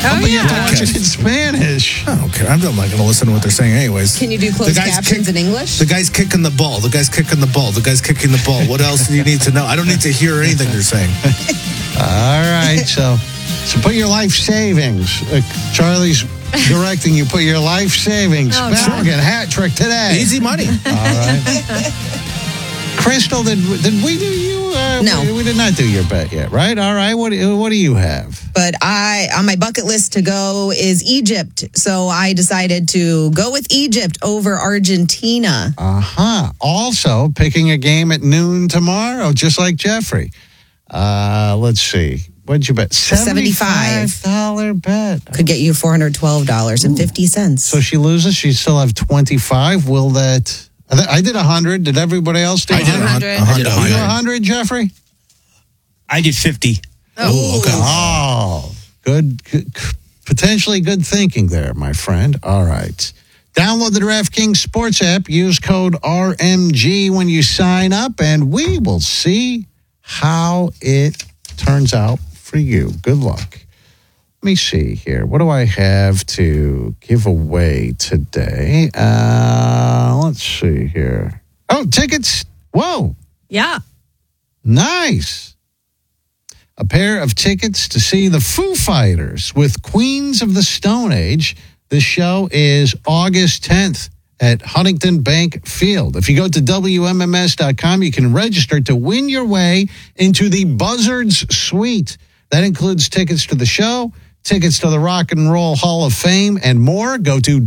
Oh, But you have to yeah. watch it in Spanish. I don't care. I'm not going to listen to what they're saying anyways. Can you do closed captions in English? The guy's kicking the ball. The guy's kicking the ball. The guy's kicking the ball. What else do you need to know? I don't need to hear anything they're saying. All right, so put your life savings. Charlie's directing you. Put your life savings. Oh, Spell God. get hat trick today. Easy money. All right. Crystal, did we do you? No. we did not do your bet yet, right? All right. What do you have? But on my bucket list to go is Egypt. So I decided to go with Egypt over Argentina. Also, picking a game at noon tomorrow, just like Jeffrey. Let's see. What'd you bet? $75 bet. Could get you $412.50. So she loses. She still have 25. Will that? I did 100. Did everybody else do 100? I did 100. You 100, Jeffrey? I did 50. Oh, okay. Oh, good. Potentially good thinking there, my friend. All right. Download the DraftKings Sports app. Use code RMG when you sign up, and we will see how it turns out for you. Good luck. Let me see here. What do I have to give away today? Let's see here. Oh, tickets. Whoa. Yeah. Nice. A pair of tickets to see the Foo Fighters with Queens of the Stone Age. The show is August 10th at Huntington Bank Field. If you go to WMMS.com, you can register to win your way into the Buzzards Suite. That includes tickets to the show, tickets to the Rock and Roll Hall of Fame, and more. Go to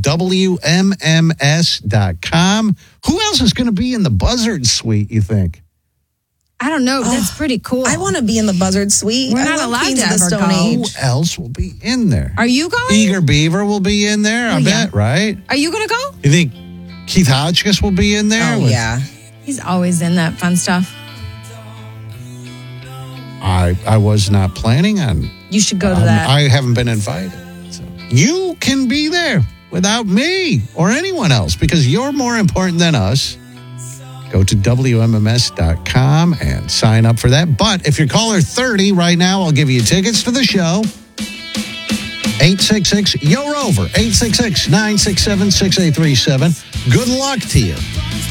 WMMS.com. Who else is going to be in the Buzzards Suite, you think? I don't know. That's pretty cool. I want to be in the Buzzard Suite. We're I not love allowed Queens to of the ever Stone go. Age. Who else will be in there? Are you going? Eager Beaver will be in there, I bet, right? Are you going to go? You think Keith Hotchkiss will be in there? Oh, yeah. He's always in that fun stuff. I was not planning on. You should go to that. I haven't been invited. So you can be there without me or anyone else because you're more important than us. Go to WMMS.com and sign up for that. But if you're caller 30 right now, I'll give you tickets to the show. 866-YO-ROVER, 866-967-6837. Good luck to you.